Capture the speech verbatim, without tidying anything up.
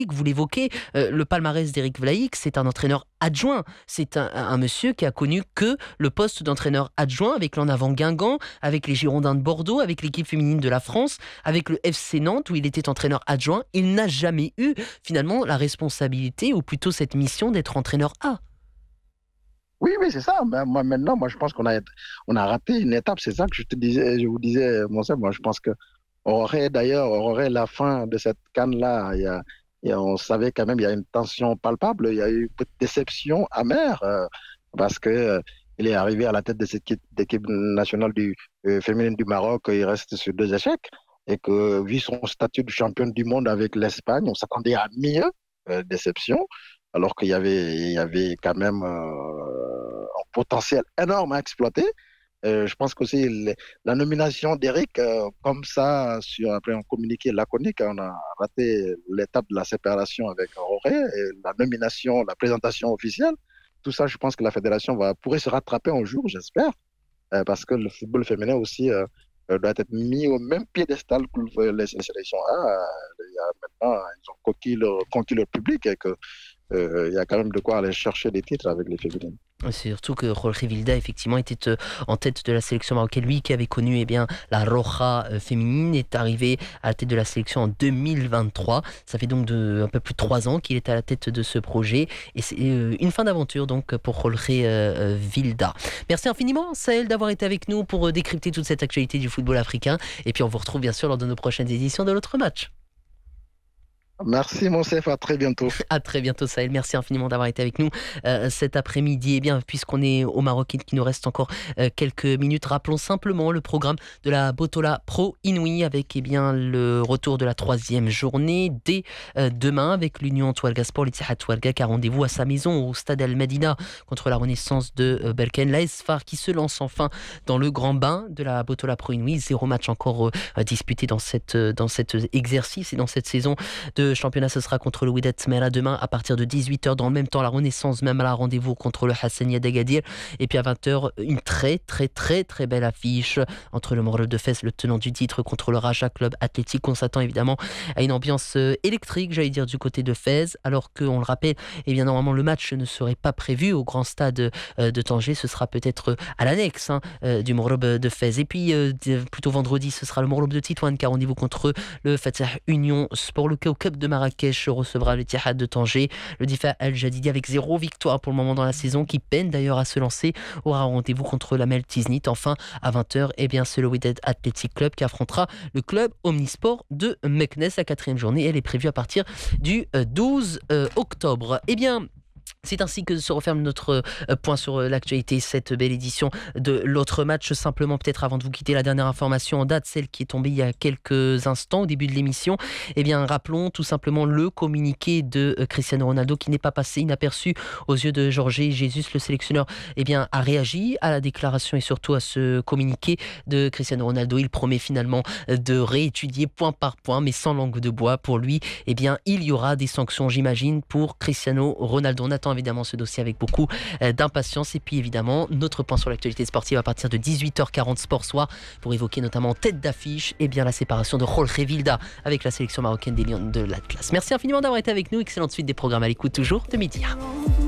Vous l'évoquez, euh, le palmarès d'Eric Vlaïc, c'est un entraîneur adjoint. C'est un, un monsieur qui a connu que le poste d'entraîneur adjoint avec l'En Avant Guingamp, avec les Girondins de Bordeaux, avec l'équipe féminine de la France, avec le F C Nantes où il était entraîneur adjoint. Il n'a jamais eu finalement la responsabilité ou plutôt cette mission d'être entraîneur A. Oui, oui, c'est ça. Ben, moi, maintenant, moi, je pense qu'on a, on a raté une étape. C'est ça que je te disais, je vous disais, mon frère. Moi, je pense que on aurait d'ailleurs, on aurait la fin de cette canne-là. Il y a, et on savait quand même, il y a une tension palpable. Il y a eu une déception amère euh, parce que euh, il est arrivé à la tête de cette équipe, d'équipe nationale du, euh, féminine du Maroc. Il reste sur deux échecs et que, vu son statut de championne du monde avec l'Espagne, on s'attendait à mieux. Euh, déception, alors qu'il y avait, il y avait quand même euh, un potentiel énorme à exploiter. Euh, je pense qu'aussi les- la nomination d'Eric, euh, comme ça, sur, après un communiqué laconique, on a raté l'étape de la séparation avec Auré, et la nomination, la présentation officielle. Tout ça, je pense que la fédération va, pourrait se rattraper un jour, j'espère, euh, parce que le football féminin aussi euh, euh, doit être mis au même piédestal que le- les, les sélections A. Euh, il y a maintenant, ils ont conquis leur, conquis leur public et que, euh, il y a quand même de quoi aller chercher des titres avec les féminines. C'est surtout que Jorge Vilda, effectivement, était euh, en tête de la sélection marocaine. Lui qui avait connu eh bien, la Roja euh, féminine est arrivé à la tête de la sélection en deux mille vingt-trois. Ça fait donc de, un peu plus de trois ans qu'il est à la tête de ce projet. Et c'est euh, une fin d'aventure donc pour Jorge euh, euh, Vilda. Merci infiniment, Sahel, d'avoir été avec nous pour euh, décrypter toute cette actualité du football africain. Et puis on vous retrouve bien sûr lors de nos prochaines éditions de l'autre match. Merci, mon chef, à très bientôt. À très bientôt, Sahel. Merci infiniment d'avoir été avec nous euh, cet après-midi. Eh bien, puisqu'on est au Maroc et qu'il nous reste encore euh, quelques minutes, rappelons simplement le programme de la Botola Pro Inouï avec eh bien, le retour de la troisième journée dès euh, demain avec l'Union Touareg Sport, l'Ittihad Touareg qui a rendez-vous à sa maison au stade Al Madina contre la Renaissance de euh, Berkane. L'A S F A R qui se lance enfin dans le grand bain de la Botola Pro Inouï. Zéro match encore euh, disputé dans, cette, euh, dans cet exercice et dans cette saison de championnat. Ce sera contre le Wydad Smera demain à partir de dix-huit heures. Dans le même temps, la Renaissance même à la rendez-vous contre le Hassania d'Agadir. Et puis à vingt heures, une très très très très belle affiche entre le Morol de Fès, le tenant du titre, contre le Raja Club Athlétique. On s'attend évidemment à une ambiance électrique, j'allais dire, du côté de Fès, alors qu'on le rappelle, eh bien normalement le match ne serait pas prévu au grand stade de Tanger. Ce sera peut-être à l'annexe hein, du Morol de Fès. Et puis euh, plutôt vendredi, ce sera le Morol de Titouan qui a rendez-vous contre le Fatah Union Sport. Le Cup de Marrakech recevra le l'Ittihad de Tanger. Le Difa Al Jadidi avec zéro victoire pour le moment dans la saison, qui peine d'ailleurs à se lancer, aura rendez-vous contre la Mel Tiznit. Enfin, à vingt heures, eh bien, c'est le Wydad Athletic Club qui affrontera le club Omnisport de Meknes. La quatrième journée, elle est prévue à partir du douze octobre. Eh bien, c'est ainsi que se referme notre euh, point sur euh, l'actualité, cette belle édition de l'autre match. Simplement, peut-être avant de vous quitter, la dernière information en date, celle qui est tombée il y a quelques instants au début de l'émission. Eh bien, rappelons tout simplement le communiqué de euh, Cristiano Ronaldo qui n'est pas passé inaperçu aux yeux de Jorge Jesus. Le sélectionneur eh bien, a réagi à la déclaration et surtout à ce communiqué de Cristiano Ronaldo. Il promet finalement de réétudier point par point, mais sans langue de bois. Pour lui, eh bien, il y aura des sanctions, j'imagine, pour Cristiano Ronaldo. On attend évidemment ce dossier avec beaucoup euh, d'impatience. Et puis évidemment, notre point sur l'actualité sportive à partir de dix-huit heures quarante Sport Soir pour évoquer notamment en tête d'affiche et bien la séparation de Jorge Vilda avec la sélection marocaine des Lions de l'Atlas. Merci infiniment d'avoir été avec nous. Excellente suite des programmes à l'écoute toujours de Midi.